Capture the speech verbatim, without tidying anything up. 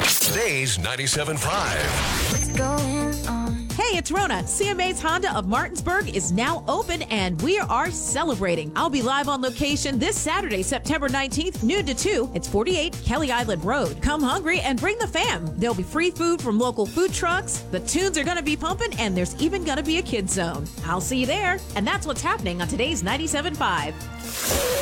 Today's ninety-seven point five. What's going on? Hey, it's Rona. C M A's Honda of Martinsburg is now open and we are celebrating. I'll be live on location this Saturday, September nineteenth, noon to two. It's forty-eight Kelly Island Road. Come hungry and bring the fam. There'll be free food from local food trucks. The tunes are going to be pumping and there's even going to be a kids zone. I'll see you there. And that's what's happening on today's ninety-seven point five.